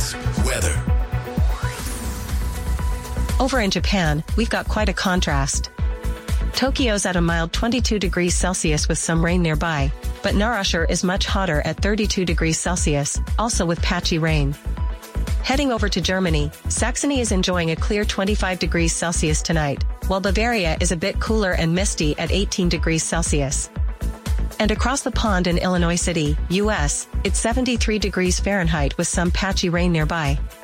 Sports. Weather. Over in Japan, we've got quite a contrast. Tokyo's at a mild 22 degrees Celsius with some rain nearby, but Narashire is much hotter at 32 degrees Celsius, also with patchy rain. Heading over to Germany, Saxony is enjoying a clear 25 degrees Celsius tonight, while Bavaria is a bit cooler and misty at 18 degrees Celsius. And across the pond in Illinois City, US, it's 73 degrees Fahrenheit with some patchy rain nearby.